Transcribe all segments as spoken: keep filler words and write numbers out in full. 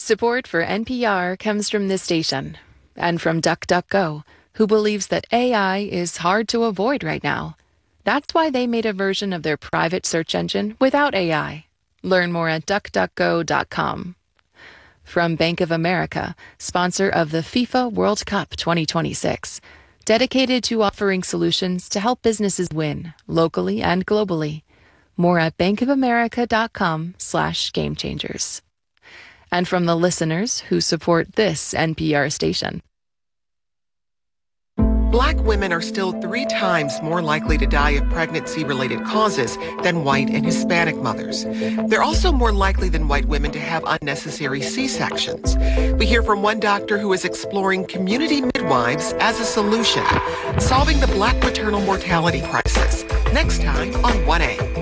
Support for N P R comes from this station and from DuckDuckGo, who believes that A I is hard to avoid right now. That's why they made a version of their private search engine without A I. Learn more at duck duck go dot com. From Bank of America, sponsor of the FIFA World Cup twenty twenty-six, dedicated to offering solutions to help businesses win, locally and globally. More at bankofamerica.com slash game changers. And from the listeners who support this N P R station. Black women are still three times more likely to die of pregnancy-related causes than white and Hispanic mothers. They're also more likely than white women to have unnecessary C-sections. We hear from one doctor who is exploring community midwives as a solution, solving the Black maternal mortality crisis. Next time on one A.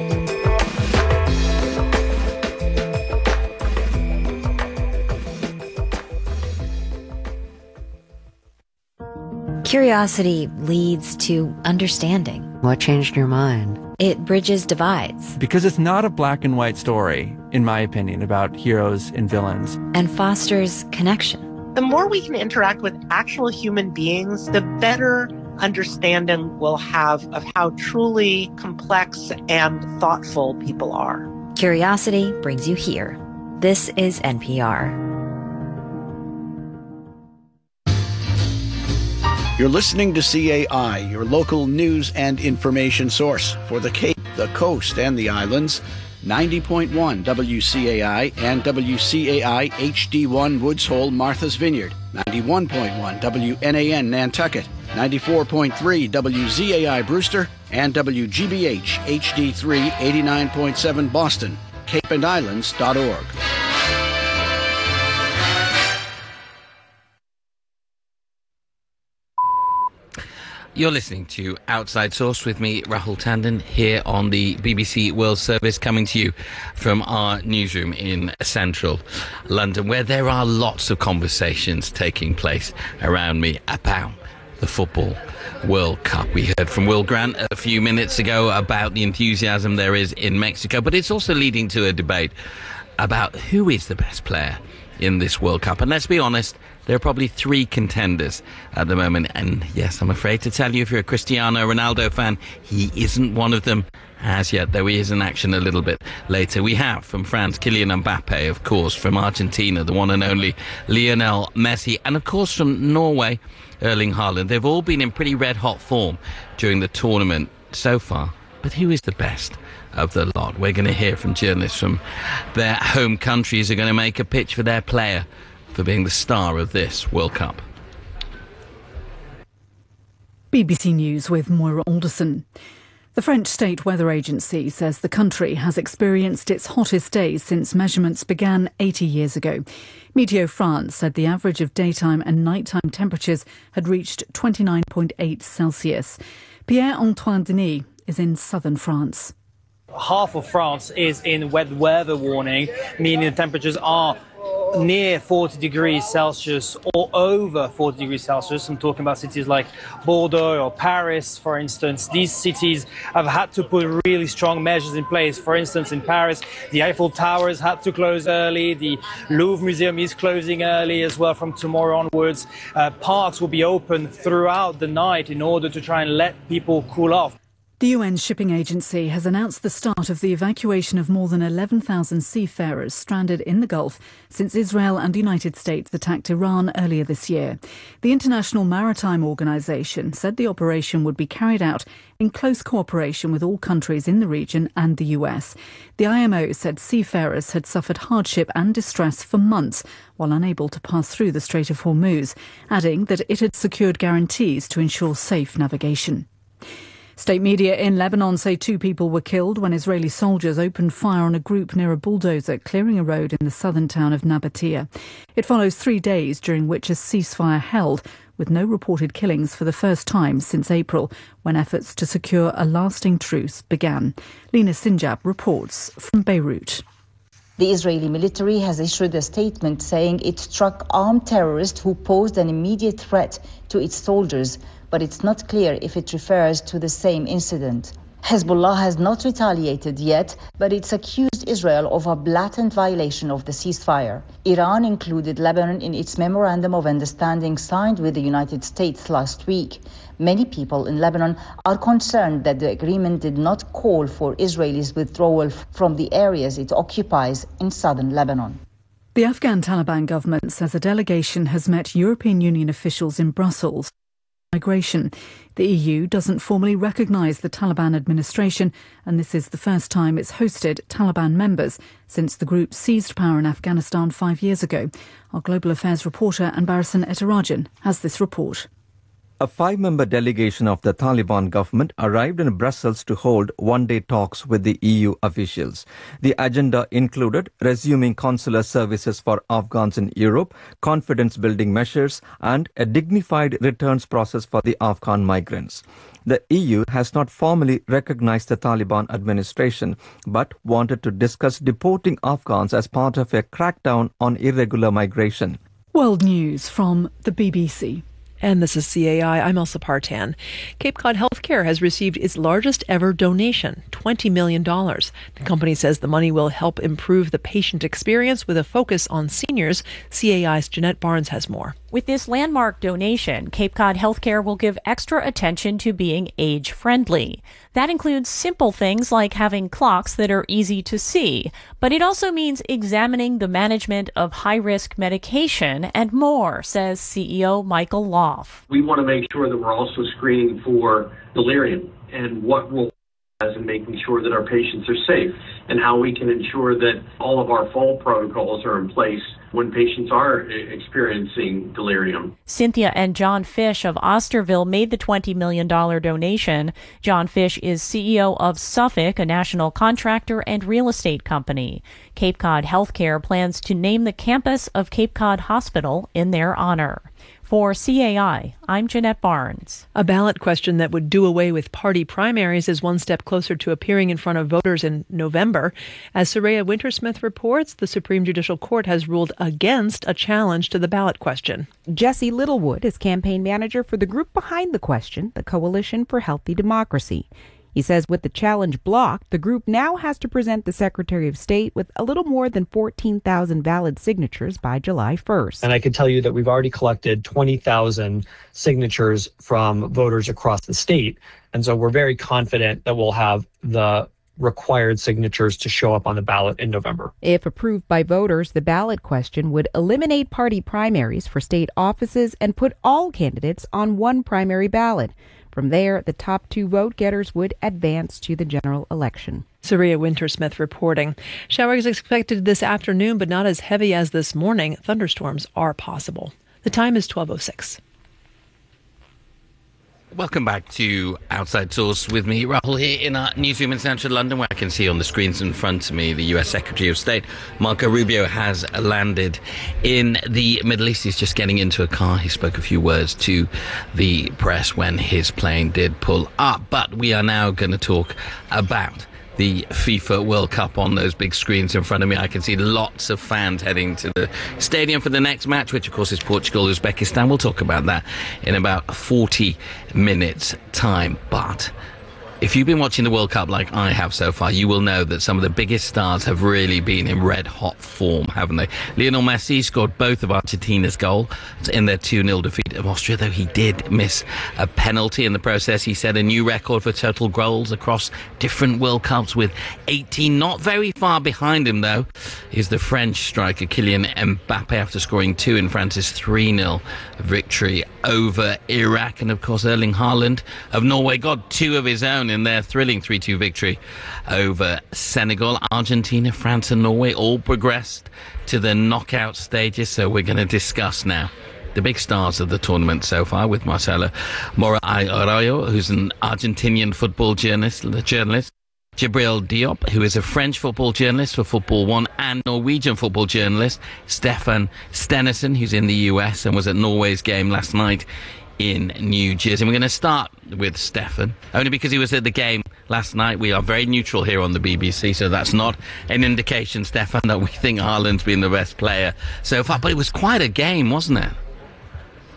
Curiosity leads to understanding. What changed your mind? It bridges divides. Because it's not a black and white story, in my opinion, about heroes and villains. And fosters connection. The more we can interact with actual human beings, the better understanding we'll have of how truly complex and thoughtful people are. Curiosity brings you here. This is N P R. You're listening to C A I, your local news and information source for the Cape, the Coast, and the Islands. ninety point one W C A I and W C A I H D one Woods Hole, Martha's Vineyard. ninety-one point one W N A N Nantucket. ninety-four point three W Z A I Brewster. And W G B H H D three eighty-nine point seven Boston. cape and islands dot org. You're listening to Outside Source with me, Rahul Tandon, here on the B B C World Service, coming to you from our newsroom in central London, where there are lots of conversations taking place around me about the Football World Cup. We heard from Will Grant a few minutes ago about the enthusiasm there is in Mexico, but it's also leading to a debate about who is the best player in this World Cup. And let's be honest, there are probably three contenders at the moment. And yes, I'm afraid to tell you, if you're a Cristiano Ronaldo fan, he isn't one of them as yet, though he is in action a little bit later. We have from France, Kylian Mbappe, of course. From Argentina, the one and only Lionel Messi. And of course from Norway, Erling Haaland. They've all been in pretty red-hot form during the tournament so far. But who is the best of the lot? We're going to hear from journalists from their home countries who are going to make a pitch for their player for being the star of this World Cup. B B C News with Moira Alderson. The French State Weather Agency says the country has experienced its hottest days since measurements began eighty years ago. Meteo France said the average of daytime and nighttime temperatures had reached twenty-nine point eight Celsius. Pierre-Antoine Denis is in southern France. Half of France is in wet weather warning, meaning the temperatures are near forty degrees Celsius or over forty degrees Celsius. I'm talking about cities like Bordeaux or Paris, for instance. These cities have had to put really strong measures in place. For instance, in Paris, the Eiffel Towers had to close early. The Louvre Museum is closing early as well from tomorrow onwards. Uh, parks will be open throughout the night in order to try and let people cool off. The U N Shipping Agency has announced the start of the evacuation of more than eleven thousand seafarers stranded in the Gulf since Israel and the United States attacked Iran earlier this year. The International Maritime Organization said the operation would be carried out in close cooperation with all countries in the region and the U S. The I M O said seafarers had suffered hardship and distress for months while unable to pass through the Strait of Hormuz, adding that it had secured guarantees to ensure safe navigation. State media in Lebanon say two people were killed when Israeli soldiers opened fire on a group near a bulldozer clearing a road in the southern town of Nabatea. It follows three days during which a ceasefire held, with no reported killings for the first time since April, when efforts to secure a lasting truce began. Lina Sinjab reports from Beirut. The Israeli military has issued a statement saying it struck armed terrorists who posed an immediate threat to its soldiers, but it's not clear if it refers to the same incident. Hezbollah has not retaliated yet, but it's accused Israel of a blatant violation of the ceasefire. Iran included Lebanon in its memorandum of understanding signed with the United States last week. Many people in Lebanon are concerned that the agreement did not call for Israelis' withdrawal from the areas it occupies in southern Lebanon. The Afghan Taliban government says a delegation has met European Union officials in Brussels on migration. The E U doesn't formally recognise the Taliban administration, and this is the first time it's hosted Taliban members since the group seized power in Afghanistan five years ago. Our Global Affairs reporter Anbarasan Etarajan has this report. A five-member delegation of the Taliban government arrived in Brussels to hold one-day talks with the E U officials. The agenda included resuming consular services for Afghans in Europe, confidence-building measures, and a dignified returns process for the Afghan migrants. The E U has not formally recognized the Taliban administration, but wanted to discuss deporting Afghans as part of a crackdown on irregular migration. World News from the B B C. And this is C A I. I'm Elsa Partan. Cape Cod Healthcare has received its largest ever donation, twenty million dollars. The company says the money will help improve the patient experience with a focus on seniors. C A I's Jeanette Barnes has more. With this landmark donation, Cape Cod Healthcare will give extra attention to being age-friendly. That includes simple things like having clocks that are easy to see, but it also means examining the management of high-risk medication and more, says C E O Michael Loff. We want to make sure that we're also screening for delirium and what role it has in making sure that our patients are safe and how we can ensure that all of our fall protocols are in place when patients are experiencing delirium. Cynthia and John Fish of Osterville made the twenty million dollars donation. John Fish is C E O of Suffolk, a national contractor and real estate company. Cape Cod Healthcare plans to name the campus of Cape Cod Hospital in their honor. For C A I, I'm Jeanette Barnes. A ballot question that would do away with party primaries is one step closer to appearing in front of voters in November. As Soraya Wintersmith reports, the Supreme Judicial Court has ruled against a challenge to the ballot question. Jesse Littlewood is campaign manager for the group behind the question, the Coalition for Healthy Democracy. He says with the challenge blocked, the group now has to present the Secretary of State with a little more than fourteen thousand valid signatures by July first. And I can tell you that we've already collected twenty thousand signatures from voters across the state. And so we're very confident that we'll have the required signatures to show up on the ballot in November. If approved by voters, the ballot question would eliminate party primaries for state offices and put all candidates on one primary ballot. From there, the top two vote getters would advance to the general election. Soraya Wintersmith reporting. Showers expected this afternoon, but not as heavy as this morning. Thunderstorms are possible. The time is twelve oh six. Welcome back to Outside Source with me, Rahul, here in our newsroom in central London, where I can see on the screens in front of me the U S Secretary of State, Marco Rubio, has landed in the Middle East. He's just getting into a car. He spoke a few words to the press when his plane did pull up. But we are now going to talk about the FIFA World Cup on those big screens in front of me. I can see lots of fans heading to the stadium for the next match, which of course is Portugal-Uzbekistan. We'll talk about that in about forty minutes time. But if you've been watching the World Cup like I have so far, you will know that some of the biggest stars have really been in red-hot form, haven't they? Lionel Messi scored both of Argentina's goals in their two nil defeat of Austria, though he did miss a penalty in the process. He set a new record for total goals across different World Cups with eighteen. Not very far behind him, though, is the French striker Kylian Mbappe after scoring two in France's three nil victory over Iraq. And, of course, Erling Haaland of Norway got two of his own in their thrilling three two victory over Senegal. Argentina, France and Norway all progressed to the knockout stages, so we're going to discuss now the big stars of the tournament so far with Marcelo Mora Arroyo, who's an Argentinian football journalist, journalist. Jibril Diop, who is a French football journalist for Football One, and Norwegian football journalist Stefan Stenison, who's in the U S and was at Norway's game last night in New Jersey. And we're going to start with Stefan, only because he was at the game last night. We are very neutral here on the B B C, so that's not an indication, Stefan, that we think Haaland's been the best player so far. But it was quite a game, wasn't it?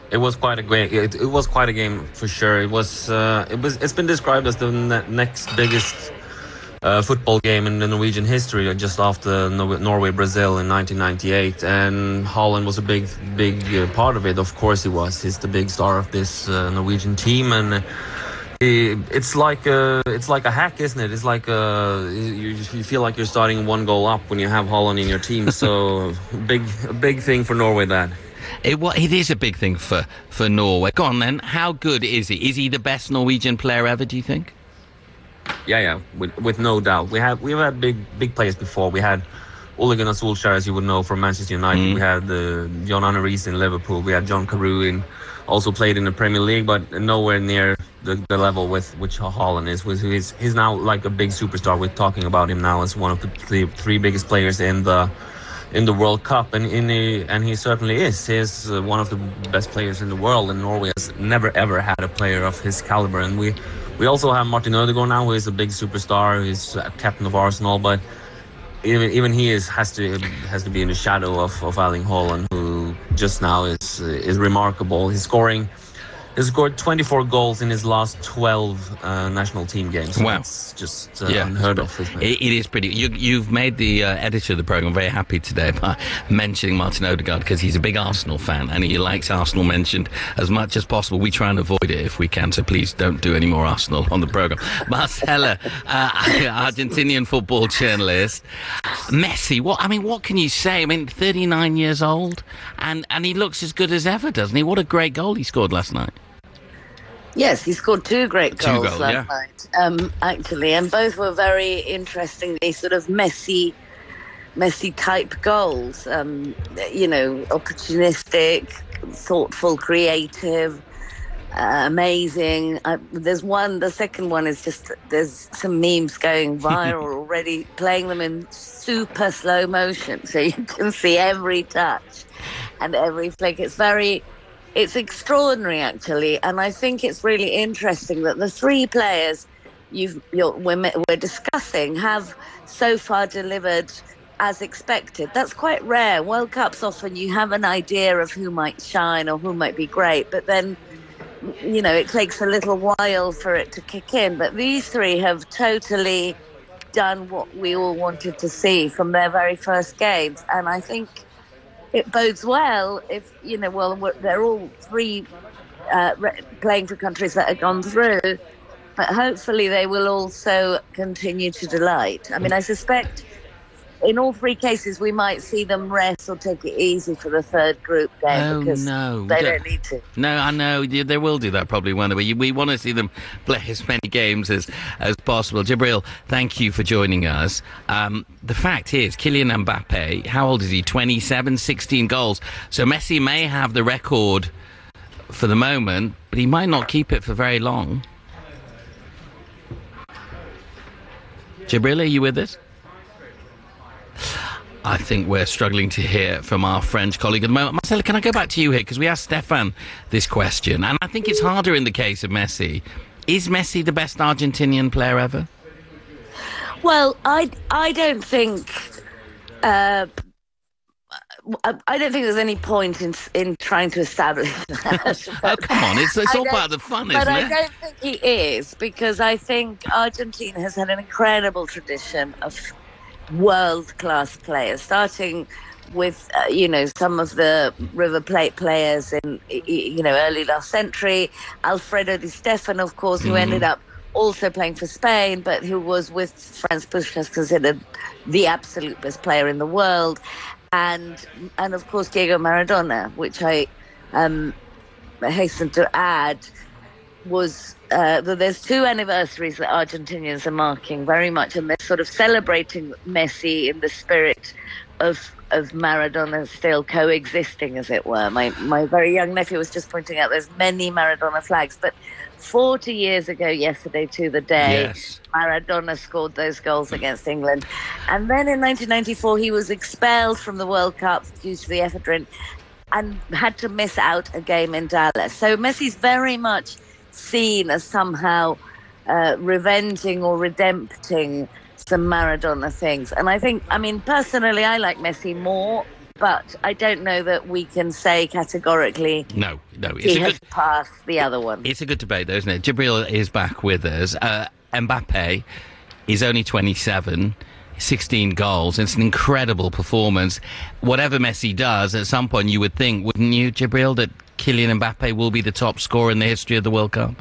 It was quite a great. It, it was quite a game for sure. It was. Uh, it was. It's been described as the ne- next biggest uh, football game in the Norwegian history, just after Nor- Norway Brazil in nineteen ninety-eight. And Haaland was a big, big uh, part of it. Of course, he was. He's the big star of this uh, Norwegian team, and he, it's like a. It's like a hack, isn't it? It's like a. You, you feel like you're starting one goal up when you have Haaland in your team. So big, a big thing for Norway. That. It, well, it is a big thing for, for Norway. Go on then. How good is he? Is he the best Norwegian player ever, do you think? Yeah, yeah, with, with no doubt. We have we've had big big players before. We had Ole Gunnar Solskjaer, as you would know, from Manchester United. Mm. We had uh, John Arne Riise in Liverpool. We had John Carew in, also played in the Premier League, but nowhere near the, the level with which Haaland is. He's, he's now like a big superstar. We're talking about him now as one of the three, three biggest players in the in the World Cup, and in the, and he certainly is. He's uh, one of the best players in the world, and Norway has never ever had a player of his caliber. And we we also have Martin Ødegaard now, who is a big superstar. He's a captain of Arsenal, but even even he is has to has to be in the shadow of of Erling Haaland, who just now is is remarkable. He's scoring. He's scored twenty-four goals in his last twelve uh, national team games. Wow. It's just uh, yeah, unheard of, isn't it? It, it is pretty. You, you've made the uh, editor of the programme very happy today by mentioning Martin Ødegaard, because he's a big Arsenal fan and he likes Arsenal mentioned as much as possible. We try and avoid it if we can, so please don't do any more Arsenal on the programme. Marcela, uh, Argentinian football journalist. Messi, what I mean, what can you say? I mean, thirty-nine years old, and, and he looks as good as ever, doesn't he? What a great goal he scored last night. Yes, he scored two great goals two goals, last yeah. night, um, actually, and both were very interestingly sort of Messi, Messi-type goals. Um, you know, opportunistic, thoughtful, creative, uh, amazing. Uh, there's one, the second one is just, there's some memes going viral already, playing them in super slow motion, so you can see every touch and every flick. It's very... It's extraordinary, actually, and I think it's really interesting that the three players you've, you're, we're, we're discussing have so far delivered as expected. That's quite rare. World Cups, often you have an idea of who might shine or who might be great, but then, you know, it takes a little while for it to kick in. But these three have totally done what we all wanted to see from their very first games, and I think it bodes well if, you know, well, they're all three uh, re- playing for countries that have gone through, but hopefully they will also continue to delight. I mean, I suspect in all three cases we might see them rest or take it easy for the third group game oh, because no. they don't need to. No, I know. They will do that probably, won't they? We, we want to see them play as many games as, as possible. Jibril, thank you for joining us. Um, the fact is, Kylian Mbappe, how old is he? twenty-seven, sixteen goals. So Messi may have the record for the moment, but he might not keep it for very long. Jibril, are you with us? I think we're struggling to hear from our French colleague at the moment. Marcela, can I go back to you here? Because we asked Stefan this question, and I think it's harder in the case of Messi. Is Messi the best Argentinian player ever? Well, I, I don't think... Uh, I don't think there's any point in in trying to establish that. Oh, come on. It's, it's all part of the fun, isn't but it? But I don't think he is, because I think Argentina has had an incredible tradition of world-class players, starting with, uh, you know, some of the River Plate players in, you know, early last century. Alfredo Di Stefano, of course, who mm. ended up also playing for Spain, but who was with Franz Puskás considered the absolute best player in the world. And, and of course, Diego Maradona, which I um, hasten to add, was uh, that there's two anniversaries that Argentinians are marking very much, and they're sort of celebrating Messi in the spirit of of Maradona still coexisting, as it were. My my very young nephew was just pointing out there's many Maradona flags, but forty years ago yesterday to the day, yes. Maradona scored those goals against England. And then in nineteen ninety-four, he was expelled from the World Cup due to the ephedrine and had to miss out a game in Dallas. So Messi's very much seen as somehow uh, revenging or redempting some Maradona things. And I think, I mean, personally, I like Messi more but I don't know that we can say categorically No, no. It's he a has good, passed the other one. it's a good debate, though, isn't it? Jibril is back with us. Uh, Mbappe is only twenty-seven, sixteen goals. It's an incredible performance. Whatever Messi does, at some point you would think, wouldn't you, Jibril, that Kylian Mbappe will be the top scorer in the history of the World Cup?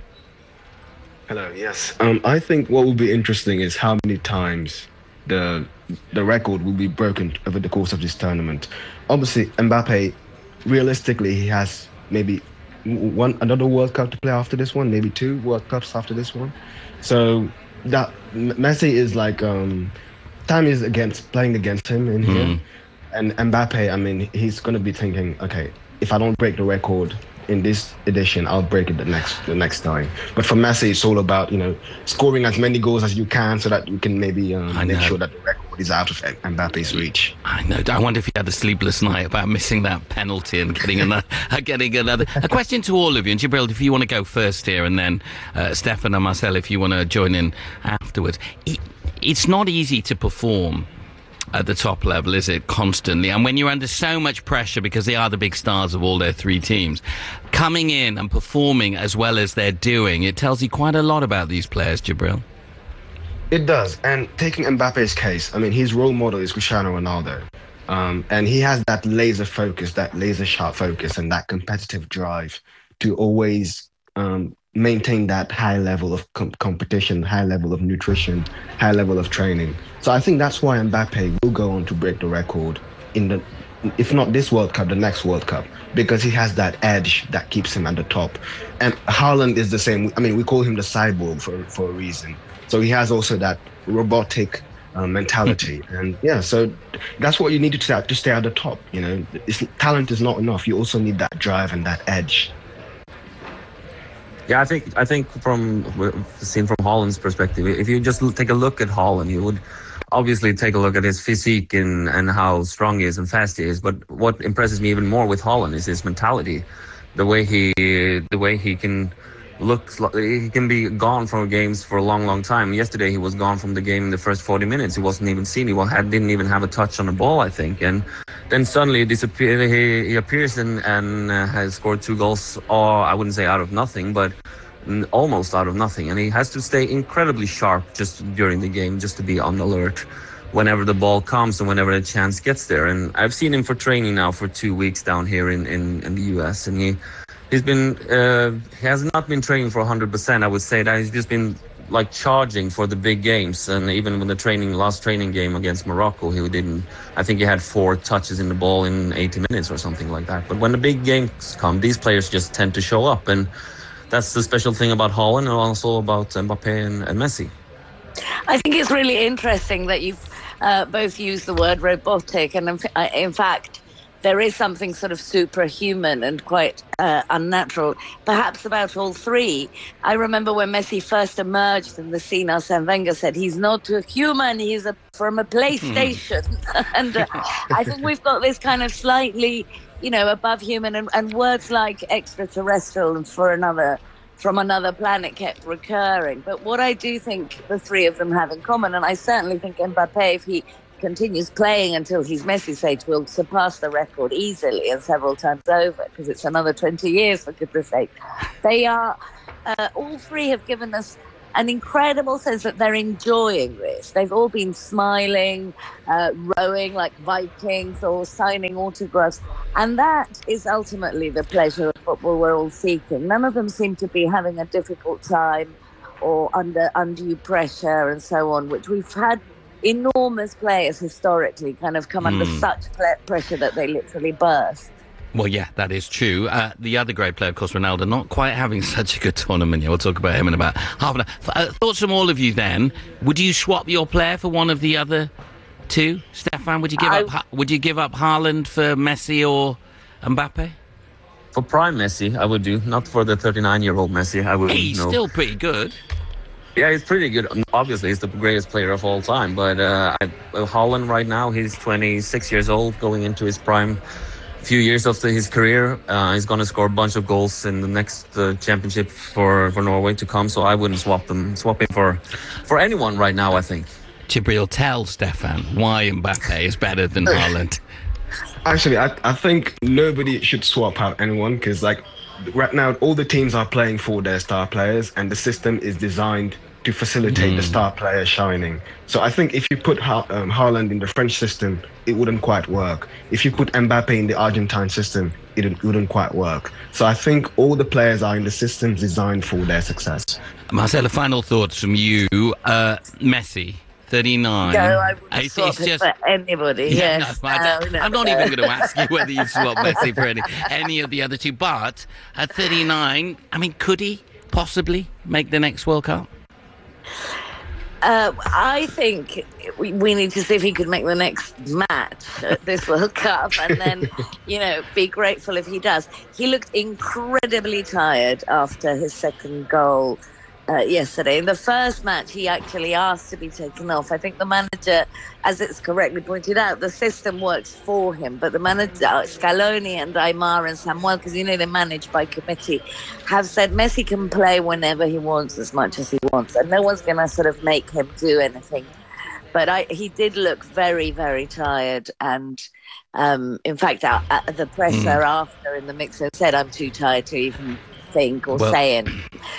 Hello, yes. Um, I think what will be interesting is how many times the the record will be broken over the course of this tournament. Obviously, Mbappe, realistically, he has maybe one another World Cup to play after this one, maybe two World Cups after this one. So that Messi is like um, time is against playing against him in here, Mm. and Mbappe. I mean, he's going to be thinking, okay, if I don't break the record in this edition, I'll break it the next the next time. But for Messi, it's all about, you know, scoring as many goals as you can so that you can maybe um, make sure that the record is out of Mbappe's reach. I know. I wonder if he had a sleepless night about missing that penalty and getting another. getting another. A question to all of you, and Jibril, if you want to go first here, and then uh, Stefan and Marcel, if you want to join in afterwards. It, it's not easy to perform at the top level, is it, constantly? And when you're under so much pressure, because they are the big stars of all their three teams, coming in and performing as well as they're doing, it tells you quite a lot about these players, Jibril. It does. And taking Mbappe's case, I mean, his role model is Cristiano Ronaldo. Um, and he has that laser focus, that laser sharp focus, and that competitive drive to always um, maintain that high level of com- competition, high level of nutrition, high level of training. So I think that's why Mbappe will go on to break the record in the, if not this World Cup, the next World Cup, because he has that edge that keeps him at the top. And Haaland is the same. I mean, we call him the cyborg for, for a reason. So he has also that robotic uh, mentality. And yeah, so that's what you need to stay, to stay at the top. You know, it's, talent is not enough. You also need that drive and that edge. Yeah, I think I think from seen from Haaland's perspective, if you just take a look at Haaland, you would obviously take a look at his physique and, and how strong he is and fast he is. But what impresses me even more with Haaland is his mentality, the way he the way he can look. He can be gone from games for a long, long time. Yesterday he was gone from the game in the first forty minutes. He wasn't even seen. He had, didn't even have a touch on the ball, I think. And then suddenly he disappeared. He, he appears and, and uh, has scored two goals, or I wouldn't say out of nothing, but almost out of nothing. And he has to stay incredibly sharp just during the game, just to be on alert whenever the ball comes and whenever the chance gets there. And I've seen him for training now for two weeks down here in, in, in the U S. And he, he's been, uh, he has not been training for one hundred percent. I would say that he's just been like charging for the big games. And even when the training, last training game against Morocco, he didn't, I think he had four touches in the ball in eighty minutes or something like that. But when the big games come, these players just tend to show up. And that's the special thing about Haaland and also about Mbappe and, and Messi. I think it's really interesting that you've uh, both used the word robotic. And in, f- in fact, there is something sort of superhuman and quite uh, unnatural, perhaps about all three. I remember when Messi first emerged in the scene, Arsene Wenger said, he's not a human, he's a, from a PlayStation. and uh, I think we've got this kind of slightly, you know, above human, and, and words like extraterrestrial and for another, from another planet kept recurring. But what I do think the three of them have in common, and I certainly think Mbappe, if he continues playing until he's Messi's age, will surpass the record easily and several times over, because it's another twenty years, for goodness sake. They are, uh, all three have given us an incredible sense that they're enjoying this. They've all been smiling, uh, rowing like Vikings, or signing autographs. And that is ultimately the pleasure of football we're all seeking. None of them seem to be having a difficult time or under undue pressure and so on, which we've had enormous players historically kind of come mm. under such pressure that they literally burst. Well, yeah, that is true. Uh, the other great player, of course, Ronaldo, not quite having such a good tournament. Yeah, we'll talk about him in about half an hour. Uh, thoughts from all of you then. Would you swap your player for one of the other two? Stefan, would you give I... up Would you give up Haaland for Messi or Mbappe? For prime Messi, I would do. Not for the thirty-nine-year-old Messi. I would. He's no. still pretty good. Yeah, he's pretty good. Obviously, he's the greatest player of all time. But uh, I, Haaland right now, he's twenty-six years old, going into his prime few years of the, his career. Uh, he's going to score a bunch of goals in the next uh, championship for, for Norway to come. So I wouldn't swap them, swap him for, for anyone right now, I think. Jibril, tell Stefan why Mbappe is better than Haaland. Actually, I, I think nobody should swap out anyone because, like, right now, all the teams are playing for their star players, and the system is designed to facilitate mm. the star player shining. So I think if you put ha- um, Haaland in the French system, it wouldn't quite work. If you put Mbappe in the Argentine system, it, it wouldn't quite work. So I think all the players are in the systems designed for their success. Marcella, final thoughts from you. Uh, Messi. thirty-nine. No, I wouldn't it's, swap it's it just, for anybody. Yeah, Yes. no, I No, no, I'm not no. even going to ask you whether you swap Messi for any, any of the other two. But at thirty-nine, I mean, could he possibly make the next World Cup? Uh, I think we, we need to see if he could make the next match at this World Cup, and then, you know, be grateful if he does. He looked incredibly tired after his second goal uh, yesterday. In the first match, he actually asked to be taken off. I think the manager, as it's correctly pointed out, the system works for him, but the manager, Scaloni and Aymar and Samuel, because, you know, they're managed by committee, have said Messi can play whenever he wants, as much as he wants, and no one's going to sort of make him do anything. But I, he did look very, very tired, and um, in fact, uh, uh, the presser mm. after in the mixer said, "I'm too tired to even think or well, say anything."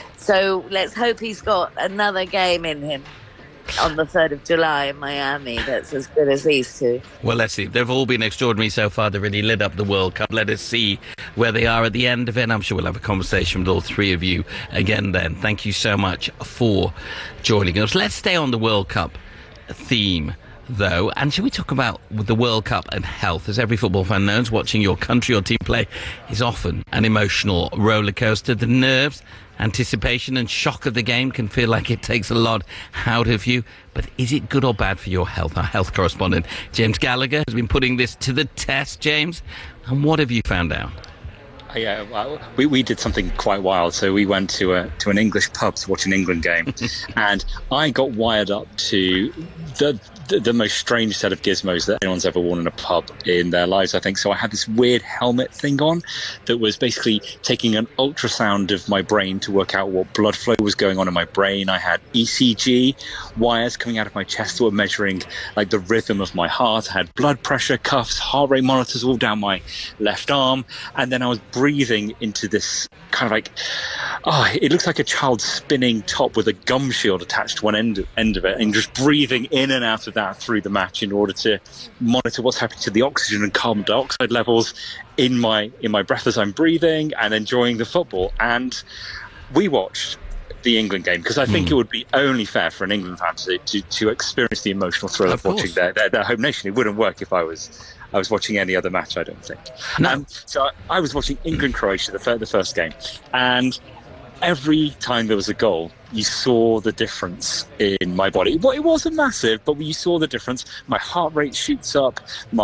So let's hope he's got another game in him on the third of July in Miami that's as good as these two. Well, let's see. They've all been extraordinary so far. They really lit up the World Cup. Let us see where they are at the end of it. I'm sure we'll have a conversation with all three of you again then. Thank you so much for joining us. Let's stay on the World Cup theme, though, and shall we talk about the World Cup and health? As every football fan knows, watching your country or team play is often an emotional roller coaster. The nerves, anticipation and shock of the game can feel like it takes a lot out of you. But is it good or bad for your health? Our health correspondent James Gallagher has been putting this to the test. James, and what have you found out? Yeah, well, we, we did something quite wild. So we went to a to an English pub to watch an England game, and I got wired up to the, the the most strange set of gizmos that anyone's ever worn in a pub in their lives, I think. So I had this weird helmet thing on that was basically taking an ultrasound of my brain to work out what blood flow was going on in my brain. I had E C G wires coming out of my chest that were measuring like the rhythm of my heart. I had blood pressure cuffs, heart rate monitors all down my left arm, and then I was breathing into this kind of like, oh, it looks like a child spinning top with a gum shield attached to one end, end of it, and just breathing in and out of that through the match in order to monitor what's happening to the oxygen and carbon dioxide levels in my in my breath as I'm breathing and enjoying the football. And we watched the England game because I think mm. it would be only fair for an England fan to, to, to experience the emotional thrill of, of watching their, their, their home nation. It wouldn't work if I was I was watching any other match, I don't think. No. Um, so I, I was watching England-Croatia, the, fir- the first game, and every time there was a goal, you saw the difference in my body. Well, it wasn't massive, but you saw the difference. My heart rate shoots up,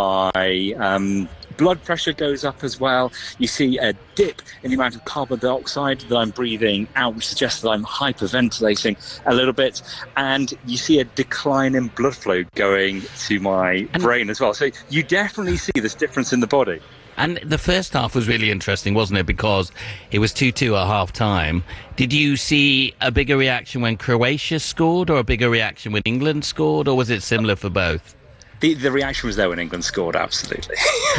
my um, blood pressure goes up as well. You see a dip in the amount of carbon dioxide that I'm breathing out, which suggests that I'm hyperventilating a little bit. And you see a decline in blood flow going to my and brain as well. So you definitely see this difference in the body. And the first half was really interesting, wasn't it? Because it was two two at half-time. Did you see a bigger reaction when Croatia scored or a bigger reaction when England scored, or was it similar for both? The the reaction was there when England scored, absolutely.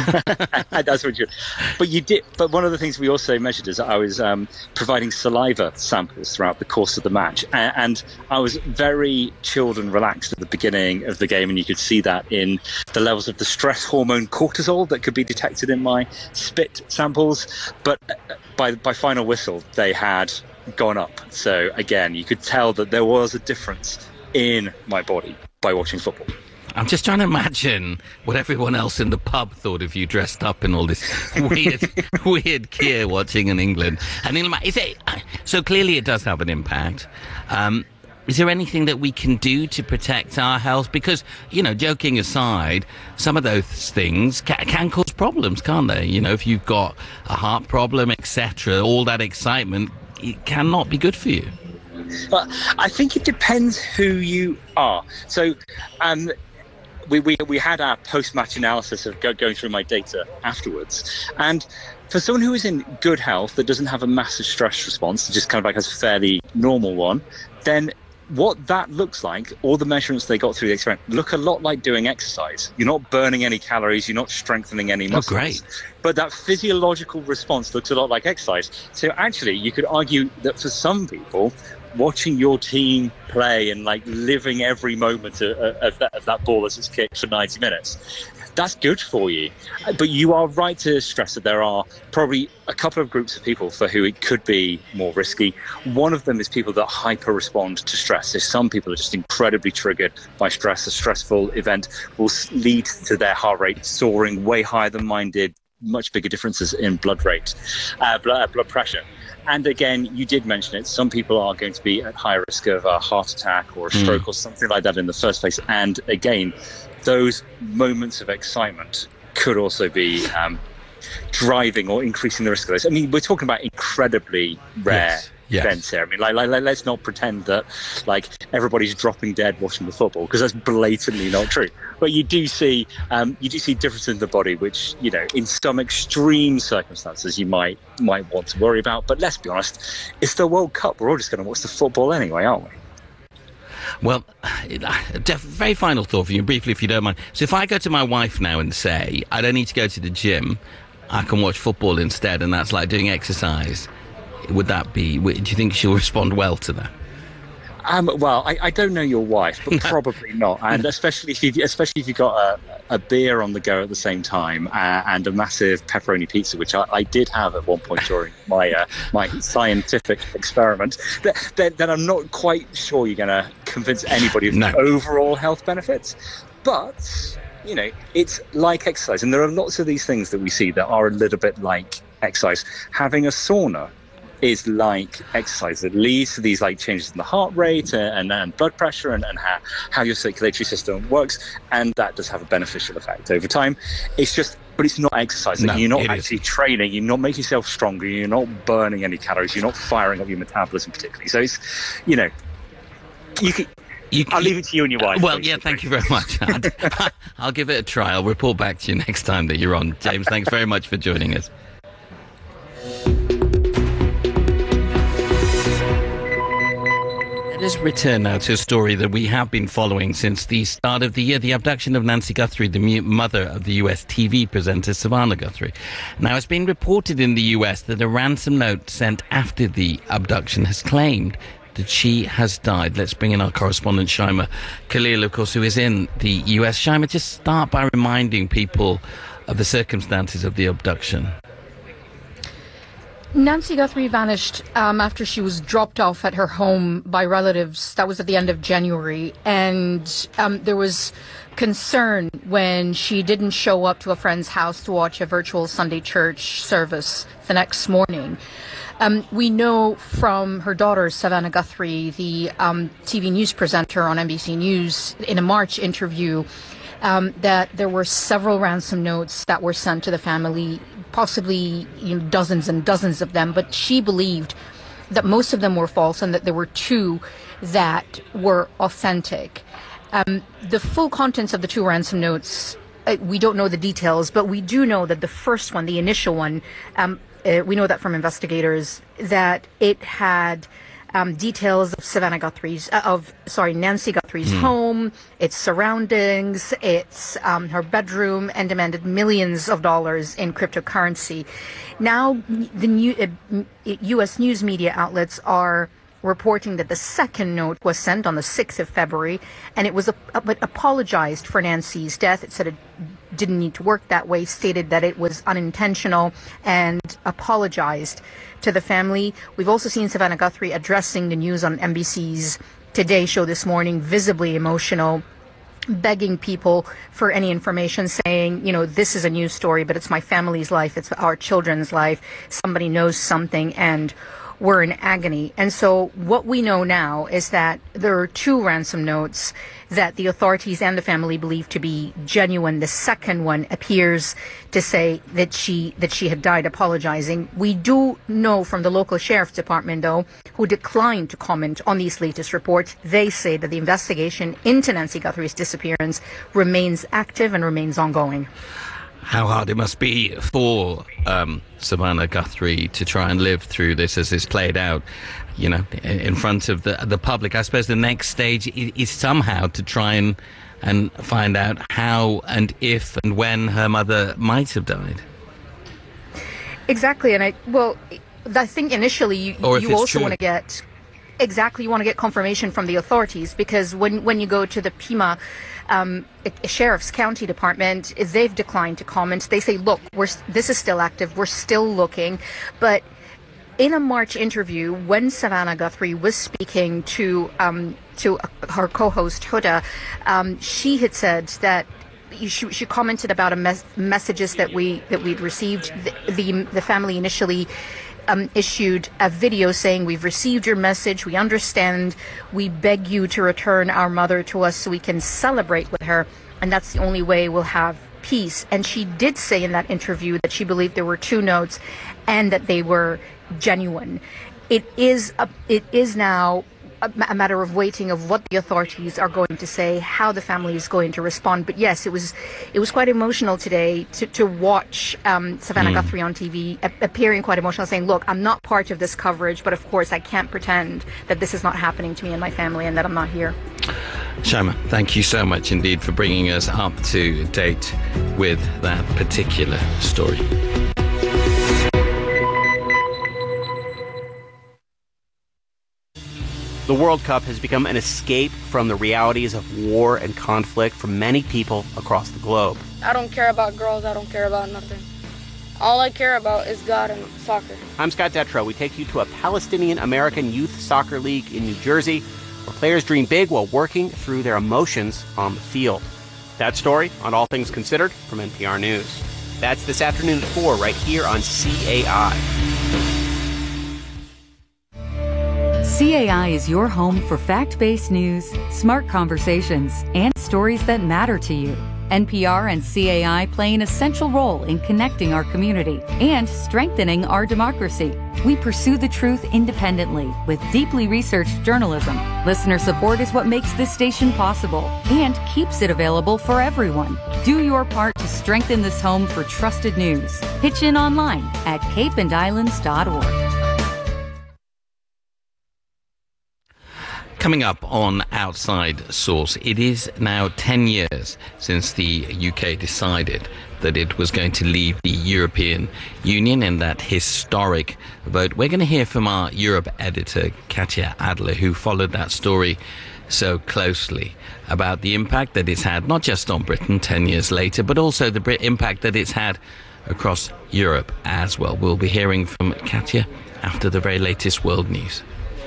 That's what you. But you did. But one of the things we also measured is that I was um, providing saliva samples throughout the course of the match, and, and I was very chilled and relaxed at the beginning of the game, and you could see that in the levels of the stress hormone cortisol that could be detected in my spit samples. But by by final whistle, they had gone up. So again, you could tell that there was a difference in my body by watching football. I'm just trying to imagine what everyone else in the pub thought of you dressed up in all this weird, weird gear watching in England. And in, is it, so clearly it does have an impact. Um, is there anything that we can do to protect our health? Because, you know, joking aside, some of those things can, can cause problems, can't they? You know, if you've got a heart problem, et cetera, all that excitement, it cannot be good for you. But I think it depends who you are. So, um, We, we we had our post-match analysis of go, going through my data afterwards, and for someone who is in good health that doesn't have a massive stress response, just kind of like has a fairly normal one, then what that looks like, all the measurements they got through the experiment, look a lot like doing exercise. You're not burning any calories, you're not strengthening any muscles. Oh, great. But that physiological response looks a lot like exercise. So actually, you could argue that for some people, watching your team play and like living every moment of, of, that, of that ball as it's kicked for ninety minutes, that's good for you. But you are right to stress that there are probably a couple of groups of people for who it could be more risky. One of them is people that hyper respond to stress. So some people are just incredibly triggered by stress. A stressful event will lead to their heart rate soaring way higher than mine did, much bigger differences in blood rate, uh, blood, blood pressure. And again, you did mention it, some people are going to be at high risk of a heart attack or a stroke mm. or something like that in the first place. And again, those moments of excitement could also be um, driving or increasing the risk of those. I mean, we're talking about incredibly rare yes. Yes. events here. I mean, like, like, let's not pretend that like everybody's dropping dead watching the football, because that's blatantly not true. But you do see, um, you do see differences in the body, which, you know, in some extreme circumstances you might might want to worry about. But let's be honest, it's the World Cup. We're all just going to watch the football anyway, aren't we? Well, a very final thought for you, briefly, if you don't mind. So if I go to my wife now and say, I don't need to go to the gym, I can watch football instead, and that's like doing exercise, would that be, do you think she'll respond well to that? Um, well, I, I don't know your wife, but probably not. And especially if you, especially if you've got a, a beer on the go at the same time uh, and a massive pepperoni pizza, which I, I did have at one point during my uh, my scientific experiment, then, then I'm not quite sure you're going to convince anybody of no. the overall health benefits. But, you know, it's like exercise. And there are lots of these things that we see that are a little bit like exercise. Having a sauna is like exercise. That leads to these like changes in the heart rate and, and blood pressure and, and how, how your circulatory system works, and that does have a beneficial effect over time. It's just, but it's not exercising. No, you're not actually is. training. You're not making yourself stronger. You're not burning any calories. You're not firing up your metabolism particularly. So it's, you know, you can. You, I'll leave it to you and your wife. Well, yeah, thank you very much. I'll give it a try. I'll report back to you next time that you're on. James, thanks very much for joining us. Let us return now to a story that we have been following since the start of the year, the abduction of Nancy Guthrie, the mother of the U S T V presenter Savannah Guthrie. Now, it's been reported in the U S that a ransom note sent after the abduction has claimed that she has died. Let's bring in our correspondent, Shaima Khalil, of course, who is in the U S. Shaima, just start by reminding people of the circumstances of the abduction. Nancy Guthrie vanished um, after she was dropped off at her home by relatives. That was at the end of January. And um, there was concern when she didn't show up to a friend's house to watch a virtual Sunday church service the next morning. Um, we know from her daughter, Savannah Guthrie, the um, T V news presenter on N B C News, in a March interview, um, that there were several ransom notes that were sent to the family, possibly you know, dozens and dozens of them, but she believed that most of them were false and that there were two that were authentic. Um, the full contents of the two ransom notes, uh, we don't know the details, but we do know that the first one, the initial one, um, uh, we know that from investigators, that it had um, details of Savannah Guthrie's, uh, of, sorry, Nancy Guthrie's mm. home, its surroundings, its um, her bedroom, and demanded millions of dollars in cryptocurrency. Now, the new, uh, U S news media outlets are reporting that the second note was sent on the sixth of February, and it was a, a, but apologized for Nancy's death. It said it didn't need to work that way, stated that it was unintentional, and apologized to the family. We've also seen Savannah Guthrie addressing the news on N B C's Today show this morning, visibly emotional, begging people for any information, saying, you know, this is a news story, but it's my family's life, it's our children's life. Somebody knows something, and we're in agony. And so what we know now is that there are two ransom notes that the authorities and the family believe to be genuine. The second one appears to say that she that she had died apologizing. We do know from the local sheriff's department, though, who declined to comment on these latest reports. They say that the investigation into Nancy Guthrie's disappearance remains active and remains ongoing. how hard it must be for um, Savannah Guthrie to try and live through this as it's played out, you know, in front of the the public. I suppose the next stage is, is somehow to try and and find out how and if and when her mother might have died. Exactly, and I well, I think initially you, you also want to get exactly you want to get confirmation from the authorities, because when when you go to the Pima um, Sheriff's County Department, they've declined to comment. They say, look, we're this is still active, we're still looking, but in a March interview, when Savannah Guthrie was speaking to um, to her co-host Huda, um, she had said that. She, she commented about a mes- messages that we that we'd received. The the, the family initially um, issued a video saying, "We've received your message. We understand. We beg you to return our mother to us so we can celebrate with her, and that's the only way we'll have peace." And she did say in that interview that she believed there were two notes, and that they were genuine. It is a, it is now. A matter of waiting of what the authorities are going to say, how the family is going to respond. But yes, it was it was quite emotional today to, to watch um, Savannah mm. Guthrie on T V a- appearing quite emotional, saying, look, I'm not part of this coverage, but of course I can't pretend that this is not happening to me and my family and that I'm not here. Shaima, thank you so much indeed for bringing us up to date with that particular story. The World Cup has become an escape from the realities of war and conflict for many people across the globe. I don't care about girls. I don't care about nothing. All I care about is God and soccer. I'm Scott Detrow. We take you to a Palestinian-American youth soccer league in New Jersey, where players dream big while working through their emotions on the field. That story on All Things Considered from N P R News. That's this afternoon at four right here on C A I. C A I is your home for fact-based news, smart conversations, and stories that matter to you. N P R and C A I play an essential role in connecting our community and strengthening our democracy. We pursue the truth independently with deeply researched journalism. Listener support is what makes this station possible and keeps it available for everyone. Do your part to strengthen this home for trusted news. Pitch in online at cape and islands dot org. Coming up on Outside Source, it is now ten years since the U K decided that it was going to leave the European Union in that historic vote. We're going to hear from our Europe editor, Katya Adler, who followed that story so closely, about the impact that it's had, not just on Britain ten years later, but also the impact that it's had across Europe as well. We'll be hearing from Katya after the very latest world news.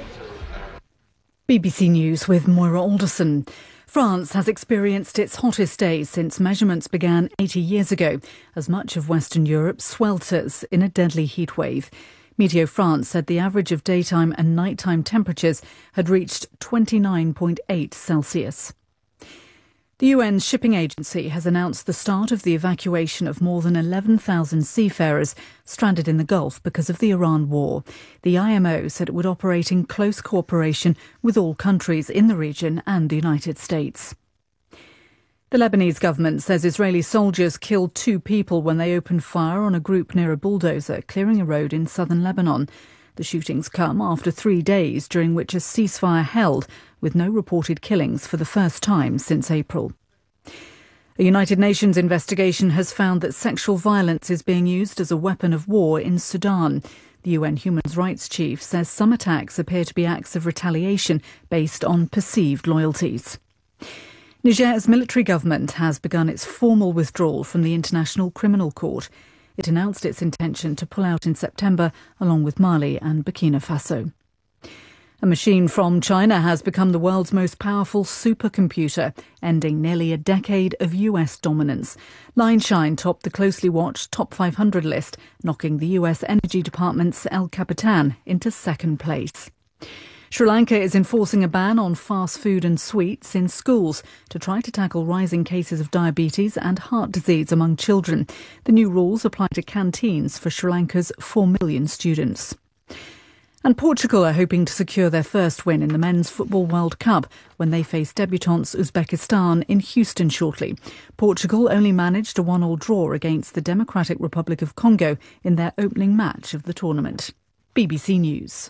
B B C News with Moira Alderson. France has experienced its hottest days since measurements began eighty years ago, as much of Western Europe swelters in a deadly heatwave. Meteo France said the average of daytime and nighttime temperatures had reached twenty-nine point eight Celsius. The U N's shipping agency has announced the start of the evacuation of more than eleven thousand seafarers stranded in the Gulf because of the Iran war. The I M O said it would operate in close cooperation with all countries in the region and the United States. The Lebanese government says Israeli soldiers killed two people when they opened fire on a group near a bulldozer clearing a road in southern Lebanon. The shootings come after three days during which a ceasefire held, with no reported killings for the first time since April. A United Nations investigation has found that sexual violence is being used as a weapon of war in Sudan. The U N Human Rights Chief says some attacks appear to be acts of retaliation based on perceived loyalties. Niger's military government has begun its formal withdrawal from the International Criminal Court. It announced its intention to pull out in September, along with Mali and Burkina Faso. A machine from China has become the world's most powerful supercomputer, ending nearly a decade of U S dominance. Lineshine topped the closely watched top five hundred list, knocking the U S Energy Department's El Capitan into second place. Sri Lanka is enforcing a ban on fast food and sweets in schools to try to tackle rising cases of diabetes and heart disease among children. The new rules apply to canteens for Sri Lanka's four million students. And Portugal are hoping to secure their first win in the Men's Football World Cup when they face debutants Uzbekistan in Houston shortly. Portugal only managed a one-all draw against the Democratic Republic of Congo in their opening match of the tournament. B B C News.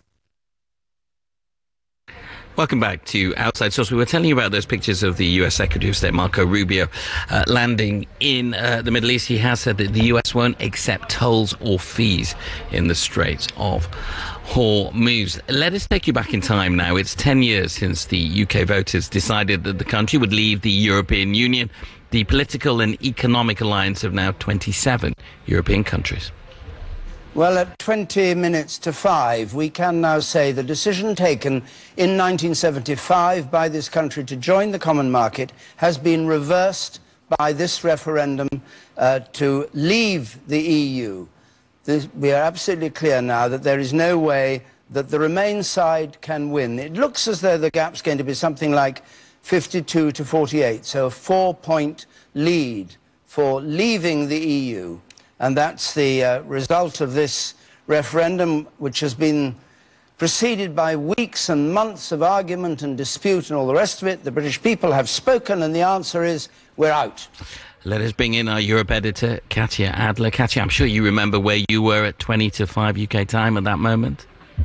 Welcome back to Outside Source. We were telling you about those pictures of the U S Secretary of State Marco Rubio uh, landing in uh, the Middle East. He has said that the U S won't accept tolls or fees in the Straits of Hormuz. Let us take you back in time now. It's ten years since the U K voters decided that the country would leave the European Union, the political and economic alliance of now twenty-seven European countries. Well, at twenty minutes to five, we can now say the decision taken in nineteen seventy-five by this country to join the common market has been reversed by this referendum uh, to leave the E U. This, we are absolutely clear now that there is no way that the Remain side can win. It looks as though the gap's going to be something like fifty-two to forty-eight, so a four-point lead for leaving the E U. And that's the uh, result of this referendum, which has been preceded by weeks and months of argument and dispute and all the rest of it. The British people have spoken, and the answer is we're out. Let us bring in our Europe editor, Katya Adler. Katya, I'm sure you remember where you were at twenty to five U K time at that moment.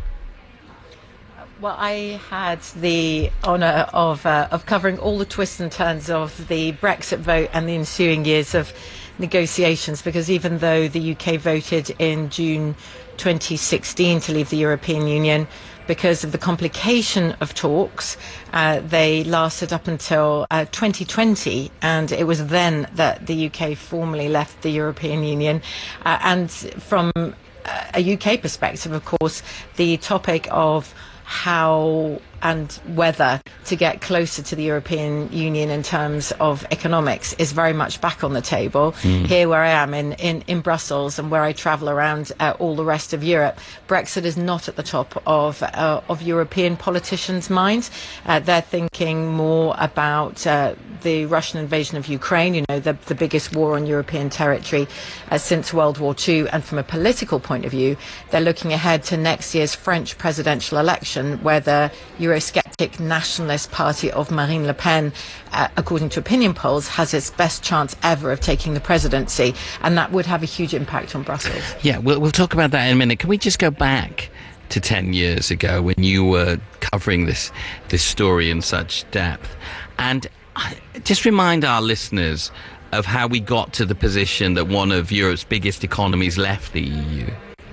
Well, I had the honour of uh, of covering all the twists and turns of the Brexit vote and the ensuing years of negotiations, because even though the U K voted in June twenty sixteen to leave the European Union, because of the complication of talks, uh, they lasted up until uh, twenty twenty, and it was then that the U K formally left the European Union. Uh, and from a U K perspective, of course, the topic of how and whether to get closer to the European Union in terms of economics is very much back on the table. Mm. Here where I am in, in, in Brussels, and where I travel around uh, all the rest of Europe, Brexit is not at the top of uh, of European politicians' minds. Uh, they're thinking more about uh, the Russian invasion of Ukraine, you know, the, the biggest war on European territory uh, since World War Two. And from a political point of view, they're looking ahead to next year's French presidential election, where the Eurosceptic nationalist party of Marine Le Pen, uh, according to opinion polls, has its best chance ever of taking the presidency, and that would have a huge impact on Brussels. Yeah, we'll, we'll talk about that in a minute. Can we just go back to ten years ago when you were covering this this story in such depth, and just remind our listeners of how we got to the position that one of Europe's biggest economies left the E U?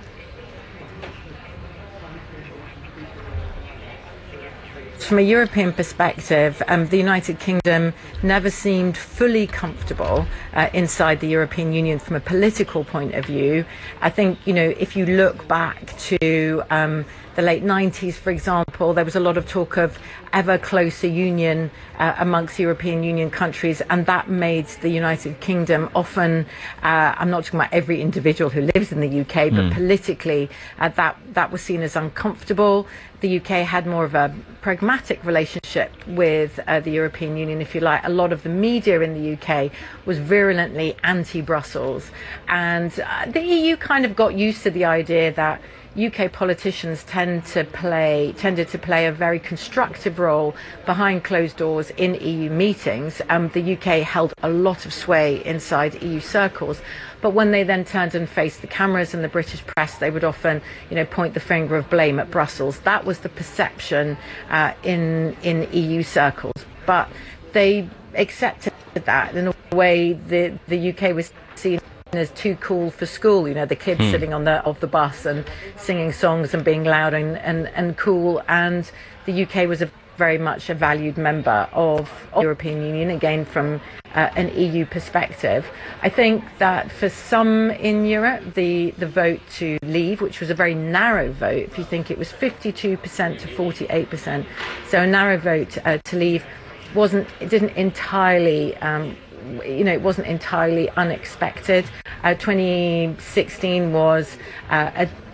From a European perspective, um, the United Kingdom never seemed fully comfortable uh, inside the European Union from a political point of view. I think, you know, if you look back to um, the late nineties, for example, there was a lot of talk of ever closer union uh, amongst European Union countries, and that made the United Kingdom often, uh, I'm not talking about every individual who lives in the U K, but mm. politically uh, that, that was seen as uncomfortable. The U K had more of a pragmatic relationship with uh, the European Union, if you like. A lot of the media in the U K was virulently anti-Brussels, and uh, the E U kind of got used to the idea that U K politicians tend to play tended to play a very constructive role behind closed doors in E U meetings. Um, the U K held a lot of sway inside E U circles, but when they then turned and faced the cameras and the British press, they would often, you know, point the finger of blame at Brussels. That was the perception uh, in in E U circles, but they accepted that. In a way, the the U K was seen as too cool for school, you know, the kids hmm. sitting on the of the bus and singing songs and being loud and, and, and cool. And the U K was a very much a valued member of, of the European Union, again from uh, an E U perspective. I think that for some in Europe, the, the vote to leave, which was a very narrow vote, if you think it was fifty-two percent to forty-eight percent, so a narrow vote uh, to leave, wasn't it didn't entirely um, you know, it wasn't entirely unexpected. Uh, twenty sixteen was uh, a,